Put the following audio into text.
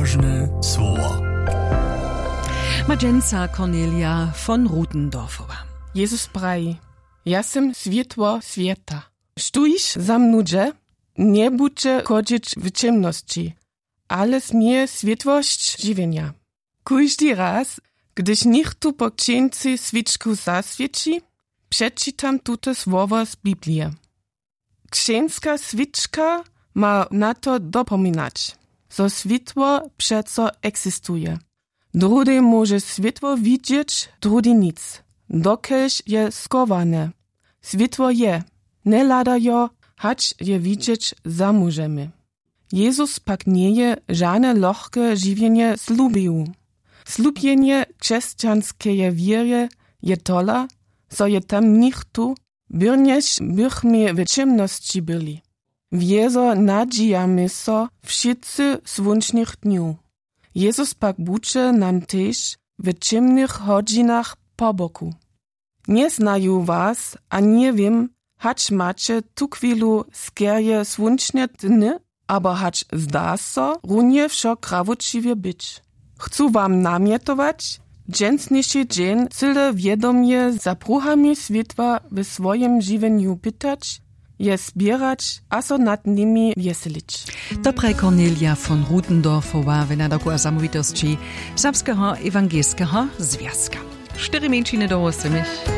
Odważne słowa. Magenta Cornelia von Rutendorfowa. Jezus prawi, ja sam światło świata. Sztuisz za mnudzie, nie budźcie chodzić w ciemności, ale smie światłość żywienia. Każdy raz, gdyż nikt tu po księdze świeczku zaswieci, przeczytam tute słowa z Biblii. Księżska świeczka ma na to dopominać, że światło przeco eksistuje. Drugi może światło widzieć, drugi nic, dokelż je skowane. Światło je, nie lada jo, hać je widzieć zamużemy. Jezus pak nie je żadne lohke żywienie slubił. Slubienie chrześcijanskie wiery je tola, so je tam nichtu, byrnież bychmy w ciemności byli. Wiezo nadzijamy so wszyscy słonecznych dniu. Jezus pak bucze nam też w ciemnych hodzinach po boku. Nie znają was, a nie wiem, hać macie tu chwilu skierje słoneczne dny, aber hać zda so, runie wszo krawučiwie być. Chcę wam namietować, dżęsniejszy dzień cyle wiedomie za pruchami światła w swoim żywieniu pytać, je zbierać, a so nad nimi wieselić. Dobraj Cornelia von Rutendorfowa w nadoku samowitości Serbskiego Ewangelskiego Związka. 4 miesiące do 8.